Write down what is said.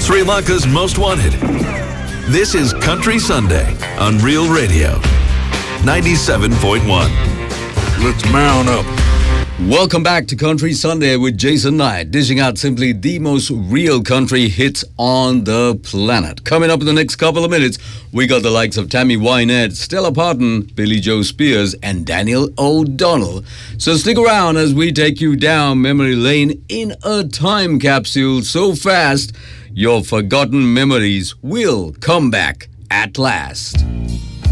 Sri Lanka's Most Wanted. This is Country Sunday on Real Radio 97.1. Let's mount up. Welcome back to Country Sunday with Jason Knight, dishing out simply the most real country hits on the planet. Coming up in the next couple of minutes, we got the likes of Tammy Wynette, Stella Parton, Billy Joe Spears, and Daniel O'Donnell. So stick around as we take you down memory lane in a time capsule so fast, your forgotten memories will come back at last.